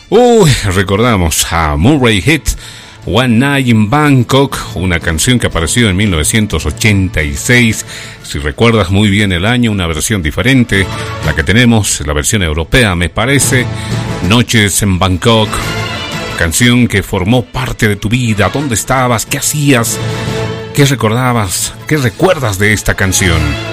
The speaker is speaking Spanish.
Recordamos a Murray Head, One Night in Bangkok, una canción que apareció en 1986. Si recuerdas muy bien el año, una versión diferente, la que tenemos, la versión europea me parece. Noches en Bangkok, canción que formó parte de tu vida. ¿Dónde estabas? ¿Qué hacías? ¿Qué recordabas? ¿Qué recuerdas de esta canción?